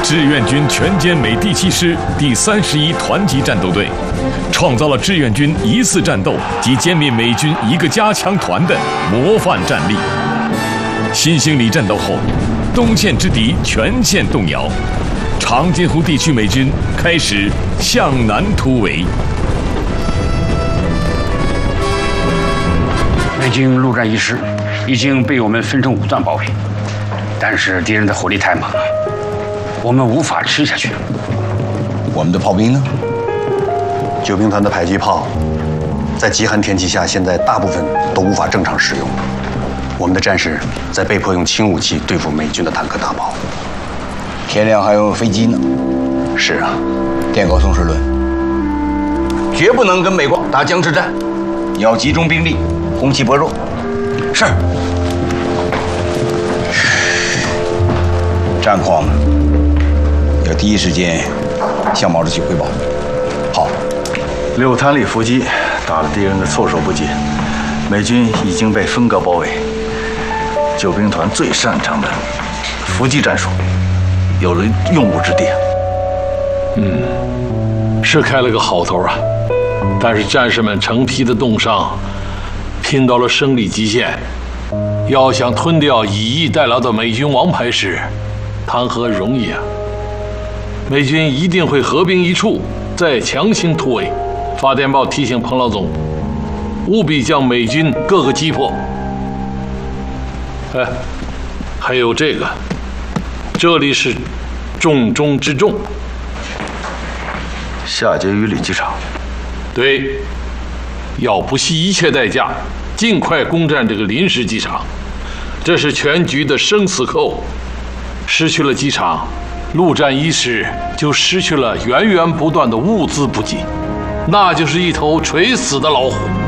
志愿军全歼美第7师第31团级战斗队，创造了志愿军一次战斗即歼灭美军一个加强团的模范战例。新兴里战斗后，东线之敌全线动摇，长津湖地区美军开始向南突围。 美军陆战一师已经被我们分成5段包围，但是敌人的火力太猛了，我们无法吃下去。 我们的炮兵呢？ 救兵团的迫击炮，在极寒天气下，现在大部分都无法正常使用。我们的战士在被迫用轻武器对付美军的坦克大炮。 天亮还有飞机呢。 是啊， 电告宋时轮，绝不能跟美国打僵持战，要集中兵力，攻其薄弱。是。战况要第一时间向毛主席汇报。好。 6滩里伏击打了敌人的措手不及，美军已经被分割包围。救兵团最擅长的伏击战术有了用武之地。 是开了个好头啊，但是战士们成批的冻伤，拼到了生理极限，要想吞掉以逸待劳的美军王牌师，谈何容易啊！美军一定会合兵一处，再强行突围。发电报提醒彭老总，务必将美军各个击破。哎，还有这个，这里是重中之重。 夏捷于里机场。 对，要不惜一切代价，尽快攻占这个临时机场，这是全局的生死扣。失去了机场，陆战一师就失去了源源不断的物资补给，那就是一头垂死的老虎。